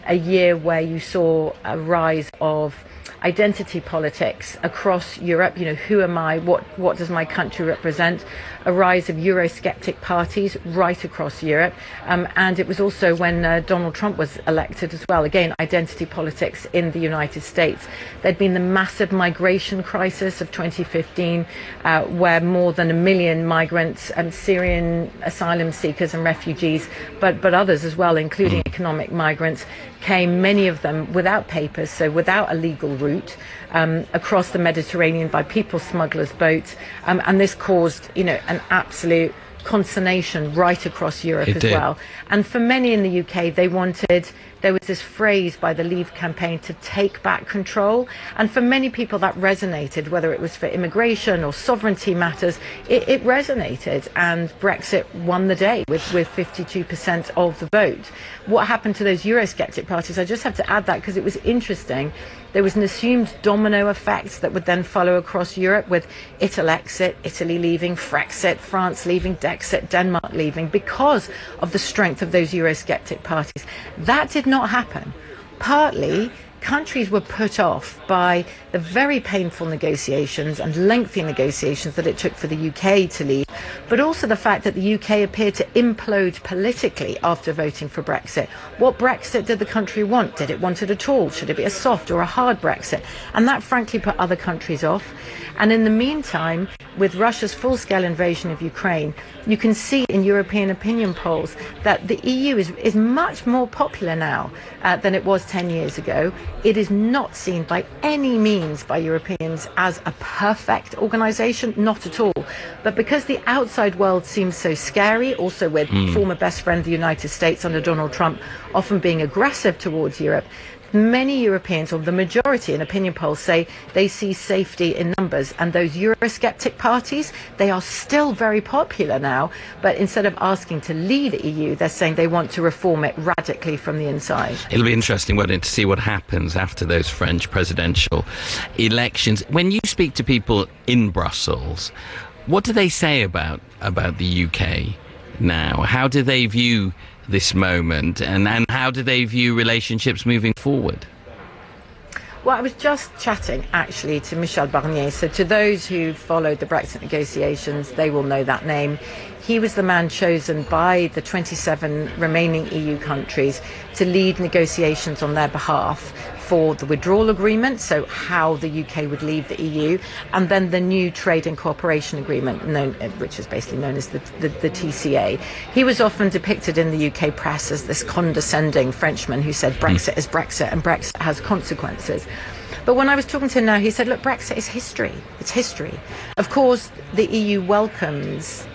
a year where you saw a rise of identity politics across Europe. You know, who am I? What what does my country represent? A rise of Eurosceptic parties right across Europe. Um, and it was also when uh, Donald Trump was elected as well. Again, identity politics in the United States. There'd been the massive migration crisis of twenty fifteen, uh, where more than a million migrants and Syrian asylum seekers and refugees, but, but others as well, including economic migrants, came, many of them without papers, so without a legal route, um, across the Mediterranean by people smugglers' boats. Um, and this caused, you know, an absolute consternation right across Europe It as did. well. And for many in the U K, they wanted, there was this phrase by the Leave campaign to take back control. And for many people that resonated, whether it was for immigration or sovereignty matters, it, it resonated. And Brexit won the day with, with fifty-two percent of the vote. What happened to those Eurosceptic parties? I just have to add that because it was interesting. There was an assumed domino effect that would then follow across Europe with Italy exit, Italy leaving, Frexit, France leaving, Dexit, Denmark leaving, because of the strength of those Eurosceptic parties. That did not happen. Partly, countries were put off by the very painful negotiations and lengthy negotiations that it took for the U K to leave, but also the fact that the U K appeared to implode politically after voting for Brexit. What Brexit did the country want? Did it want it at all? Should it be a soft or a hard Brexit? And that frankly put other countries off. And in the meantime, with Russia's full-scale invasion of Ukraine, you can see in European opinion polls that the E U is, is much more popular now uh, than it was ten years ago. It is not seen by any means by Europeans as a perfect organisation, not at all. But because the outside world seems so scary, also with mm. former best friend the United States under Donald Trump often being aggressive towards Europe, many Europeans, or the majority in opinion polls, say they see safety in numbers. And those Eurosceptic parties, they are still very popular now. But instead of asking to leave the E U, they're saying they want to reform it radically from the inside. It'll be interesting, won't it, to see what happens after those French presidential elections. When you speak to people in Brussels, what do they say about, about the U K now? How do they view this moment, and, and how do they view relationships moving forward? Well, I was just chatting actually to Michel Barnier. So to those who followed the Brexit negotiations, they will know that name. He was the man chosen by the twenty-seven remaining E U countries to lead negotiations on their behalf for the withdrawal agreement, so how the U K would leave the E U, and then the new trade and cooperation agreement, known, which is basically known as the, the, the T C A. He was often depicted in the U K press as this condescending Frenchman who said Brexit is Brexit and Brexit has consequences. But when I was talking to him now, he said, look, Brexit is history. It's history. Of course, the E U welcomes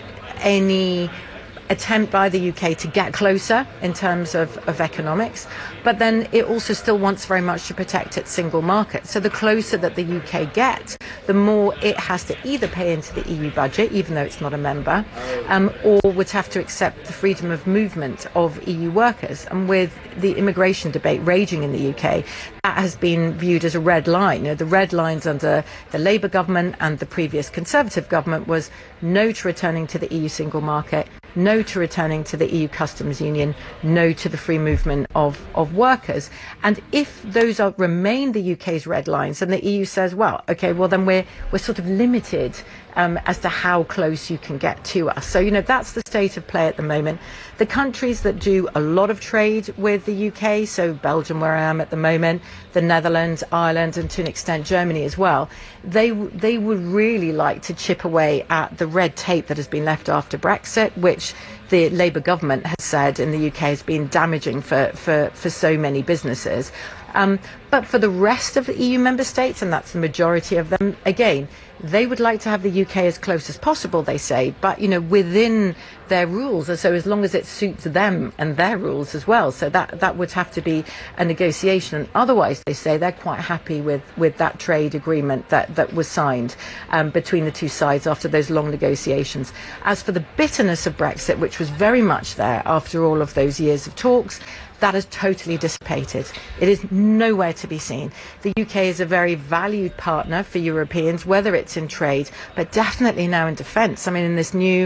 any attempt by the U K to get closer in terms of, of economics, but then it also still wants very much to protect its single market. So the closer that the U K gets, the more it has to either pay into the E U budget, even though it's not a member, um, or would have to accept the freedom of movement of E U workers. And with the immigration debate raging in the U K, that has been viewed as a red line. You know, the red lines under the Labour government and the previous Conservative government was no to returning to the E U single market, no to returning to the E U customs union, no to the free movement of, of workers. And if those are remain the U K's red lines, and the E U says, well, okay, well then we're we're sort of limited um, as to how close you can get to us. So, you know, that's the state of play at the moment. The countries that do a lot of trade with the U K, so Belgium, where I am at the moment, the Netherlands, Ireland, and to an extent Germany as well, they they would really like to chip away at the red tape that has been left after Brexit, which the Labour government has said in the U K has been damaging for, for, for so many businesses. Um, but for the rest of the E U member states, and that's the majority of them, again, they would like to have the U K as close as possible, they say, but, you know, within their rules, and so as long as it suits them and their rules as well. So that that would have to be a negotiation. And otherwise, they say they're quite happy with, with that trade agreement that, that was signed um, between the two sides after those long negotiations. As for the bitterness of Brexit, which was very much there after all of those years of talks, that has totally dissipated. It is nowhere to be seen. The U K is a very valued partner for Europeans, whether it's in trade, but definitely now in defence. I mean, in this new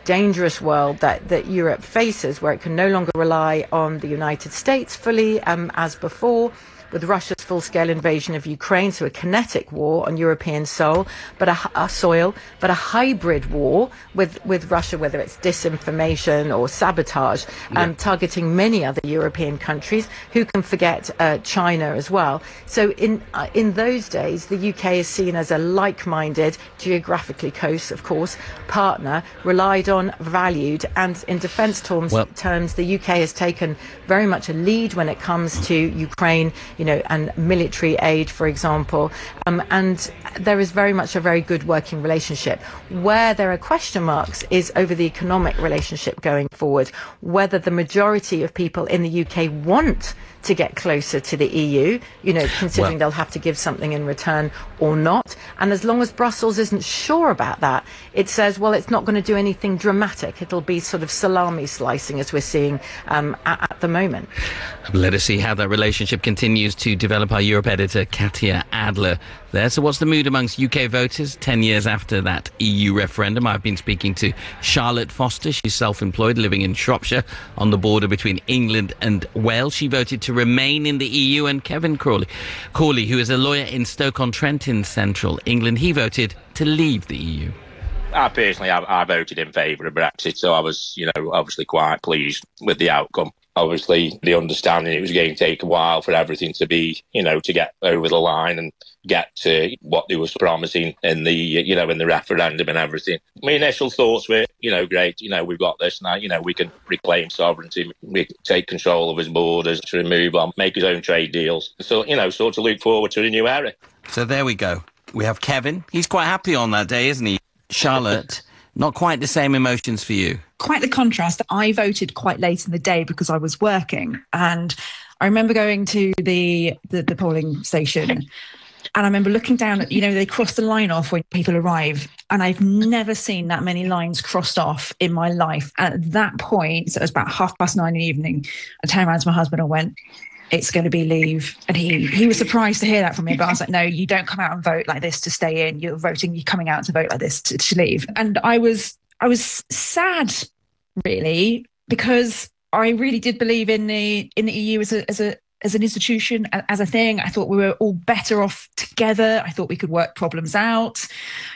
dangerous world that, that Europe faces, where it can no longer rely on the United States fully um, as before, with Russia's full-scale invasion of Ukraine, so a kinetic war on European soil, but a, a soil, but a hybrid war with, with Russia, whether it's disinformation or sabotage, um, yeah. targeting many other European countries. Who can forget uh, China as well? So in uh, in those days, the U K is seen as a like-minded, geographically close, of course, partner, relied on, valued, and in defence terms, well, terms, the U K has taken very much a lead when it comes to Ukraine, you know, and military aid, for example, um, and there is very much a very good working relationship. Where there are question marks is over the economic relationship going forward, whether the majority of people in the U K want to get closer to the E U, you know, considering well, they'll have to give something in return or not. And as long as Brussels isn't sure about that, it says, well, it's not going to do anything dramatic. It'll be sort of salami slicing, as we're seeing um, at, at the moment. Let us see how that relationship continues to develop. Our Europe editor, Katya Adler, there. So what's the mood amongst U K voters ten years after that E U referendum? I've been speaking to Charlotte Foster. She's self-employed, living in Shropshire on the border between England and Wales. She voted to remain in the E U. And Kevin Crawley, Cawley, who is a lawyer in Stoke-on-Trent in central England, he voted to leave the E U. I personally, I, I voted in favour of Brexit, so I was, you know, obviously quite pleased with the outcome. Obviously, the understanding it was going to take a while for everything to be, you know, to get over the line and get to what they was promising in the, you know, in the referendum and everything. My initial thoughts were, you know, great, you know, we've got this now, you know, we can reclaim sovereignty, we can take control of his borders, to move on, make his own trade deals. So, you know, sort of look forward to a new era. So there we go. We have Kevin. He's quite happy on that day, isn't he? Charlotte, not quite the same emotions for you. Quite the contrast. I voted quite late in the day because I was working, and I remember going to the the, the polling station, and I remember looking down at, you know, they cross the line off when people arrive, and I've never seen that many lines crossed off in my life. And at that point, so it was about half past nine in the evening, I turned around to my husband and went, it's going to be leave. And he he was surprised to hear that from me, but I was like, no, you don't come out and vote like this to stay in. You're voting, you're coming out to vote like this to, to leave. And I was I was sad, really, because I really did believe in the in the E U as a as a as an institution, as a thing. I thought we were all better off together. I thought we could work problems out.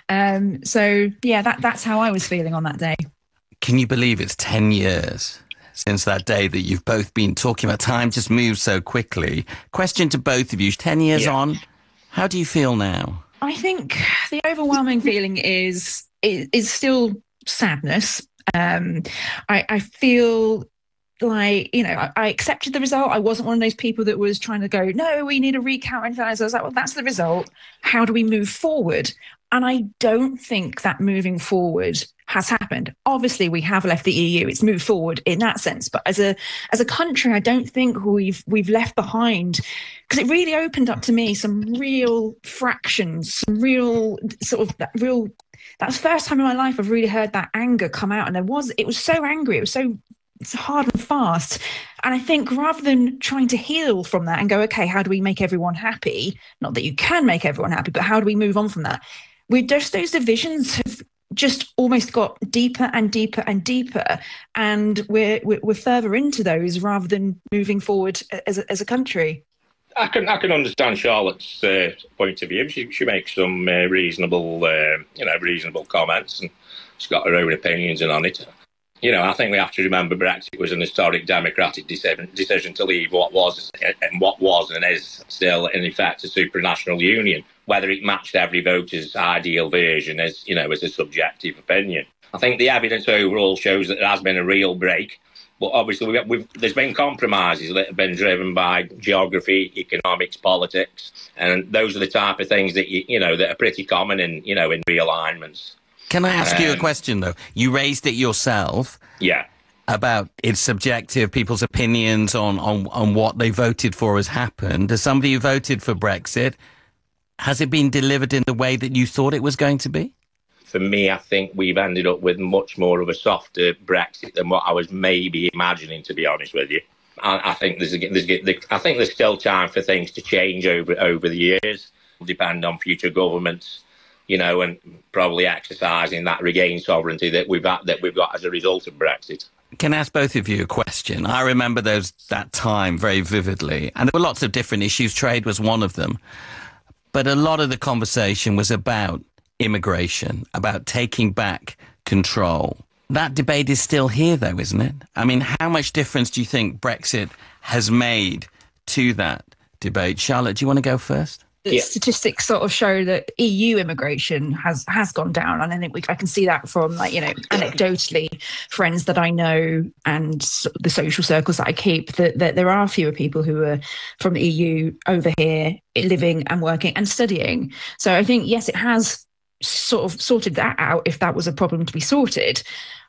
Um, so yeah, that that's how I was feeling on that day. Can you believe it's ten years since that day that you've both been talking about? Time just moves so quickly. Question to both of you, ten years yeah. on, how do you feel now? I think the overwhelming feeling is is, is still sadness. Um, I, I feel like, you know, I, I accepted the result. I wasn't one of those people that was trying to go, no, we need a recount. And I was like, well, that's the result. How do we move forward? And I don't think that moving forward has happened. Obviously, we have left the E U. It's moved forward in that sense. But as a as a country, I don't think we've we've left behind, because it really opened up to me some real fractions, some real sort of that real. That's the first time in my life I've really heard that anger come out. And there was, it was so angry. It was so it's hard and fast. And I think rather than trying to heal from that and go, okay, how do we make everyone happy? Not that you can make everyone happy, but how do we move on from that? We just, those divisions have just almost got deeper and deeper and deeper. And we're, we're, we're further into those rather than moving forward as a, as a country. I can I can understand Charlotte's uh, point of view. She she makes some uh, reasonable uh, you know reasonable comments, and she's got her own opinions on it. You know, I think we have to remember Brexit was an historic democratic decision, decision to leave what was and what was and is still in effect a supranational union. Whether it matched every voter's ideal version is, you know, is a subjective opinion. I think the evidence overall shows that there has been a real break. But obviously, we've, we've, there's been compromises that have been driven by geography, economics, politics, and those are the type of things that you, you know that are pretty common in you know in realignments. Can I ask um, you a question though? You raised it yourself. Yeah. About it's subjective, people's opinions on, on, on what they voted for has happened. As somebody who voted for Brexit, has it been delivered in the way that you thought it was going to be? For me, I think we've ended up with much more of a softer Brexit than what I was maybe imagining, to be honest with you. I, I think there's, a, there's a, I think there's still time for things to change over over the years. It'll depend on future governments, you know, and probably exercising that regained sovereignty that we've got, that we've got as a result of Brexit. Can I ask both of you a question? I remember those that time very vividly, and there were lots of different issues. Trade was one of them. But a lot of the conversation was about immigration, about taking back control. That debate is still here, though, isn't it? I mean, how much difference do you think Brexit has made to that debate? Charlotte, do you want to go first? The yeah. statistics sort of show that E U immigration has has gone down, and I think we, I can see that from, like, you know, anecdotally, friends that I know and the social circles that I keep, that, that there are fewer people who are from the E U over here living and working and studying. So I think, yes, it has sort of sorted that out if that was a problem to be sorted.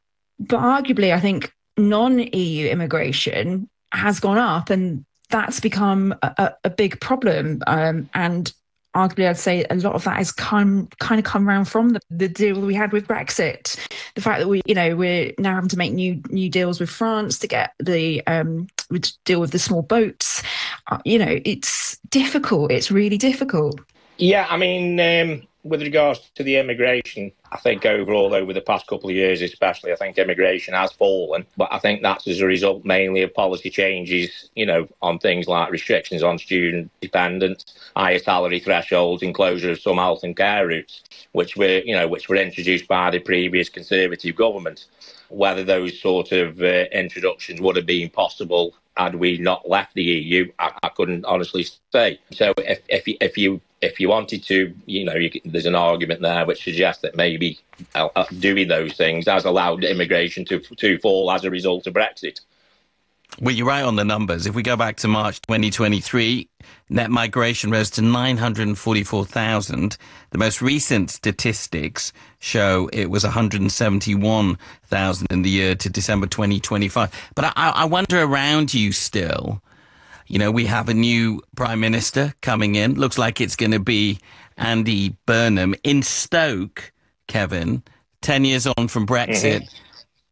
But arguably, I think non-E U immigration has gone up, and that's become a, a big problem. Um, and arguably, I'd say a lot of that has come kind of come around from the, the deal we had with Brexit. The fact that we, you know, we're now having to make new new deals with France to get the um, to deal with the small boats. Uh, you know, it's difficult. It's really difficult. Yeah, I mean, um, with regards to the immigration, I think overall over the past couple of years especially, I think immigration has fallen. But I think that's as a result mainly of policy changes, you know, on things like restrictions on student dependence, higher salary thresholds, and closure of some health and care routes, which were, you know, which were introduced by the previous Conservative government. Whether those sort of uh, introductions would have been possible had we not left the E U, I, I couldn't honestly say. So if if you, if you if you wanted to, you know, you, there's an argument there which suggests that maybe uh, doing those things has allowed immigration to to fall as a result of Brexit. Well, you're right on the numbers. If we go back to March twenty twenty-three, net migration rose to nine hundred forty-four thousand. The most recent statistics show it was one hundred seventy-one thousand in the year to December twenty twenty-five. But I, I wonder around you still, you know, we have a new Prime Minister coming in. Looks like it's going to be Andy Burnham in Stoke, Kevin, ten years on from Brexit. Mm-hmm.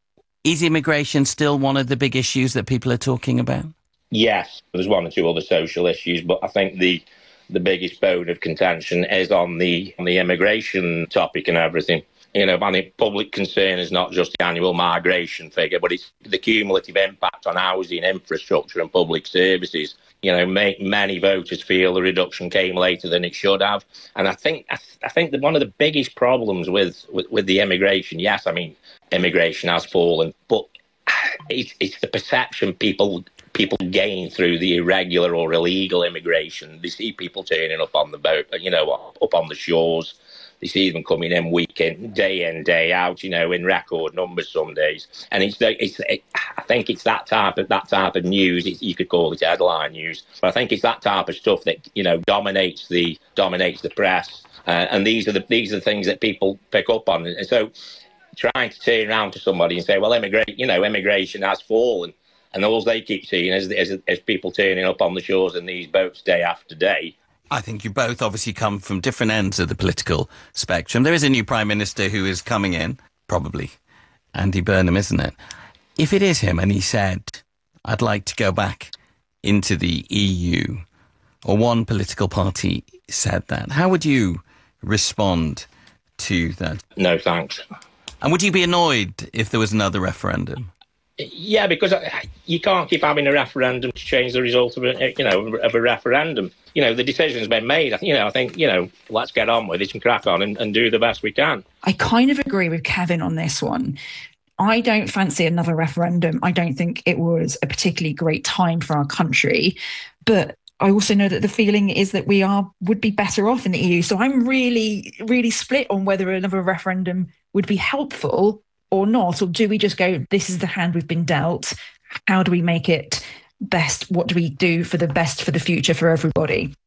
Is immigration still one of the big issues that people are talking about? Yes, there's one or two other social issues, but I think the the biggest bone of contention is on the on the immigration topic and everything. You know, I mean, public concern is not just the annual migration figure, but it's the cumulative impact on housing, infrastructure and public services. You know, may, many voters feel the reduction came later than it should have. And I think I, th- I think that one of the biggest problems with, with, with the immigration, yes, I mean, immigration has fallen, but it's, it's the perception people people gain through the irregular or illegal immigration. They see people turning up on the boat, you know, up on the shores. They see them coming in week in, day in, day out, you know, in record numbers some days. And it's, it's it, I think it's that type of that type of news. It's, you could call it headline news, but I think it's that type of stuff that, you know, dominates the dominates the press. Uh, and these are the these are the things that people pick up on. And so, trying to turn around to somebody and say, well, immigrate, you know, immigration has fallen, and all they keep seeing is, is, is people turning up on the shores in these boats day after day. I think you both obviously come from different ends of the political spectrum. There is a new Prime Minister who is coming in, probably Andy Burnham, isn't it? If it is him and he said, I'd like to go back into the E U, or one political party said that, how would you respond to that? No, thanks. And would you be annoyed if there was another referendum? Yeah, because you can't keep having a referendum to change the result of a, you know, of a referendum. You know, the decision's been made. You know, I think, you know, let's get on with it and crack on and, and do the best we can. I kind of agree with Kevin on this one. I don't fancy another referendum. I don't think it was a particularly great time for our country. But I also know that the feeling is that we are would be better off in the E U. So I'm really, really split on whether another referendum would be helpful or not, or do we just go, this is the hand we've been dealt, how do we make it best, what do we do for the best for the future for everybody?